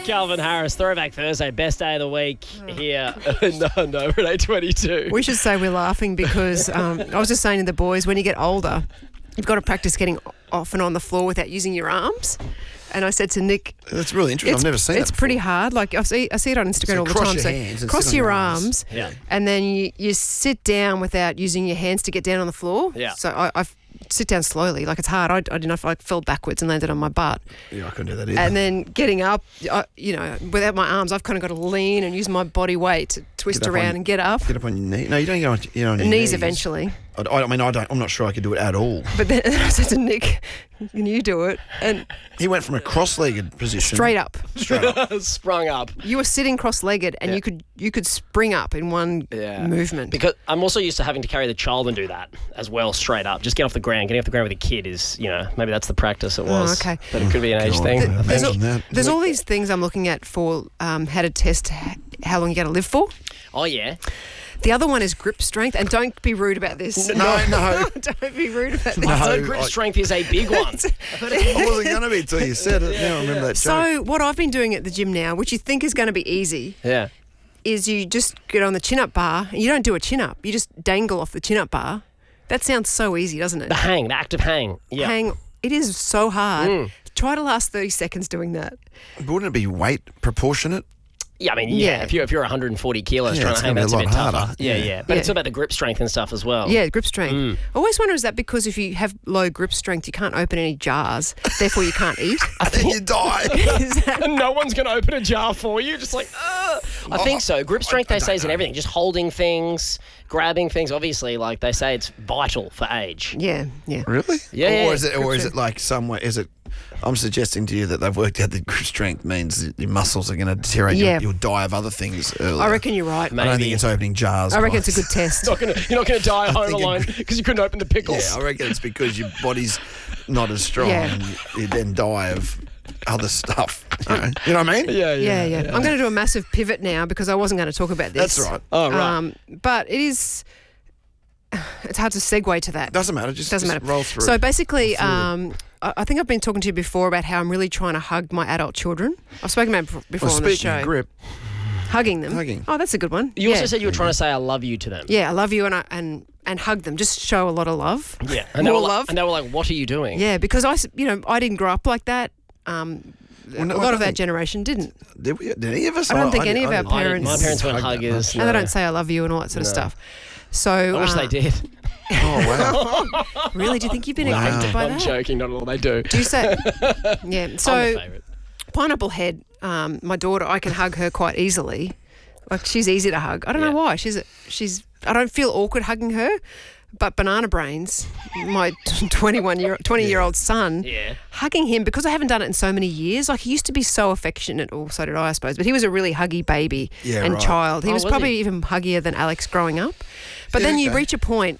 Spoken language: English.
Calvin Harris, Throwback Thursday, best day of the week here. No, we're at 8:22. We should say we're laughing because I was just saying to the boys, when you get older, you've got to practice getting off and on the floor without using your arms. And I said to Nick, that's really interesting. I've never seen it. It's pretty hard. Like I see it on Instagram all the time. Cross your hands and cross sit on your arms. arms, and then you sit down without using your hands to get down on the floor. Yeah. So I sit down slowly. Like it's hard. I don't know if I fell backwards and landed on my butt. Yeah, I couldn't do that either. And then getting up, without my arms, I've kind of got to lean and use my body weight to twist around and get up. Get up on your knee. No, you don't go on your knees eventually. I mean, I'm not sure I could do it at all. But then I said to Nick, can you do it? And he went from a cross-legged position. Straight up. Sprung up. You were sitting cross-legged and you could spring up in one movement. Because I'm also used to having to carry the child and do that as well, straight up. Just get off the ground. Getting off the ground with a kid is, maybe that's the practice it was. Oh, okay. But it could be an age thing. There's all these things I'm looking at for how to test how long you're going to live for. Oh, yeah. The other one is grip strength, and don't be rude about this. No. Don't be rude about this. No, grip strength is a big one. I wasn't going to be until you said it. Now I remember that joke. So what I've been doing at the gym now, which you think is going to be easy, is you just get on the chin-up bar, and you don't do a chin-up. You just dangle off the chin-up bar. That sounds so easy, doesn't it? The active hang. Yeah. Hang. It is so hard. Try to last 30 seconds doing that. Wouldn't it be weight proportionate? Yeah, I mean, if you're 140 kilos trying to hang, that's a bit tougher. Yeah. But it's about the grip strength and stuff as well. Yeah, grip strength. I always wonder, is that because if you have low grip strength, you can't open any jars, therefore you can't eat? Then you die. And no one's going to open a jar for you. Just like, I think so. Grip strength, they say, is in everything. Just holding things, grabbing things. Obviously, like they say, it's vital for age. Yeah. Really? Yeah. Or is it like some way? Is it? I'm suggesting to you that they've worked out that grip strength means that your muscles are going to deteriorate. You'll die of other things earlier. I reckon you're right. I don't think it's opening jars. I reckon it's a good test. You're not going to die home alone because you couldn't open the pickles. Yeah, I reckon it's because your body's not as strong and you then die of other stuff. You know what I mean? Yeah. I'm going to do a massive pivot now because I wasn't going to talk about this. That's right. Oh, right. But it is... It's hard to segue to that. Doesn't matter. Just roll through. So basically, I think I've been talking to you before about how I'm really trying to hug my adult children. I've spoken about it before on the show. Speaking of grip. Hugging them. Oh, that's a good one. You also said you were trying to say I love you to them. Yeah, I love you and hug them. Just show a lot of love. Yeah. More love. And they were like, what are you doing? Yeah, because I didn't grow up like that. A lot of our generation didn't. Did any of us? I don't think any of our parents. My parents weren't huggers. And they don't say I love you and all that sort of stuff. So I wish they did. Oh, wow. Really? Do you think you've been affected by that? I'm joking, not at all. They do. Do you say? Yeah. So, I'm the favourite. Pineapple Head, my daughter, I can hug her quite easily. Like, she's easy to hug. I don't know why. I don't feel awkward hugging her. But Banana Brains, my 20-year-old son, hugging him, because I haven't done it in so many years, like he used to be so affectionate, or so did I suppose, but he was a really huggy baby child. He was probably even huggier than Alex growing up. But then you reach a point